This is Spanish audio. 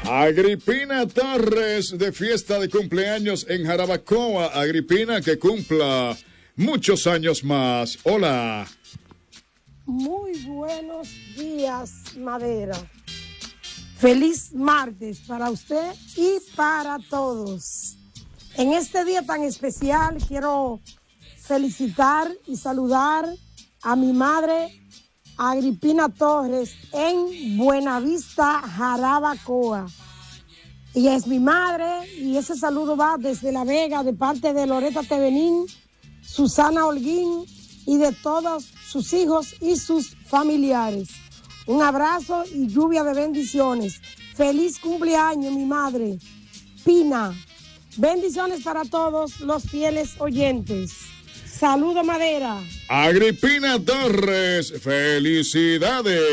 Agripina Torres de fiesta de cumpleaños en Jarabacoa. Agripina, que cumpla muchos años más. Hola. Muy buenos días, Madera. Feliz martes para usted y para todos. En este día tan especial quiero felicitar y saludar a mi madre Agripina Torres en Buenavista, Jarabacoa. Ella es mi madre y ese saludo va desde La Vega de parte de Loreta Tevenín, Susana Holguín y de todos sus hijos y sus familiares. Un abrazo y lluvia de bendiciones. Feliz cumpleaños, mi madre, Pina. Bendiciones para todos los fieles oyentes. Saludo, Madera. Agripina Torres, felicidades.